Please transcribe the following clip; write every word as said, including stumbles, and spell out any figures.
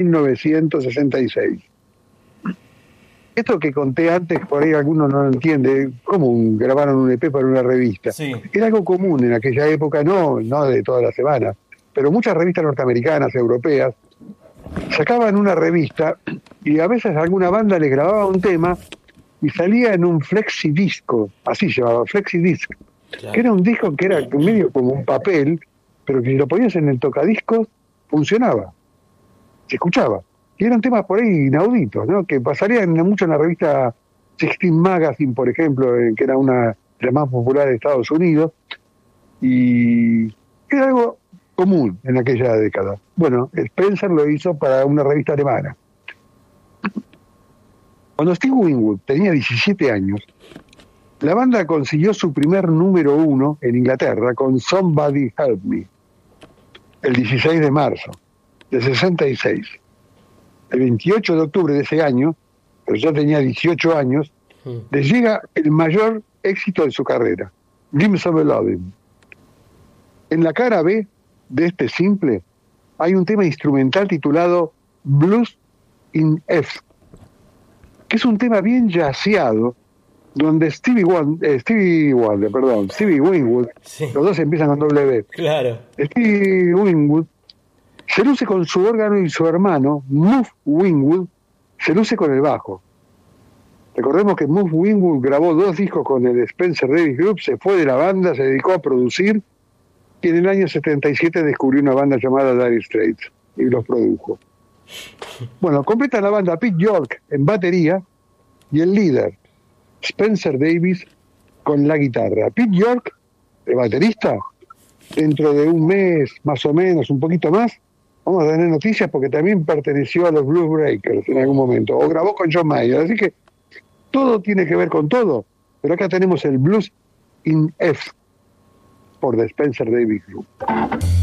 mil novecientos sesenta y seis. Esto que conté antes, por ahí alguno no lo entiende, ¿cómo un, grabaron un E P para una revista? Sí. Era algo común en aquella época, no, no de toda la semana, pero muchas revistas norteamericanas, europeas, sacaban una revista y a veces alguna banda le grababa un tema y salía en un flexidisco, así se llamaba, flexidisc, Claro. que era un disco que era medio como un papel, pero que si lo ponías en el tocadiscos, funcionaba, se escuchaba. Y eran temas por ahí inauditos, ¿no? Que pasarían mucho en la revista Sixteen Magazine, por ejemplo, eh, que era una de las más populares de Estados Unidos, y era algo común en aquella década. Bueno, Spencer lo hizo para una revista alemana. Cuando Steve Winwood tenía diecisiete años, la banda consiguió su primer número uno en Inglaterra con Somebody Help Me, el dieciséis de marzo de sesenta y seis. El veintiocho de octubre de ese año, pero ya tenía dieciocho años, le llega el mayor éxito de su carrera, Glimpse of a Lovin'. En la cara B de este simple hay un tema instrumental titulado Blues in F, que es un tema bien jazzeado, donde Stevie Wonder, eh, Stevie Wonder, perdón, Stevie Winwood, Sí. los dos empiezan con W. Claro. Stevie Winwood se luce con su órgano y su hermano, Muff Winwood, se luce con el bajo. Recordemos que Muff Winwood grabó dos discos con el Spencer Davis Group, se fue de la banda, se dedicó a producir, y en el año setenta y siete descubrió una banda llamada Dire Straits y los produjo. Bueno, completa la banda Pete York en batería y el líder, Spencer Davis, con la guitarra. Pete York, el baterista, dentro de un mes más o menos, un poquito más, vamos a tener noticias porque también perteneció a los Blues Breakers en algún momento, o grabó con John Mayer, así que todo tiene que ver con todo, pero acá tenemos el Blues in F por The Spencer Davis Group.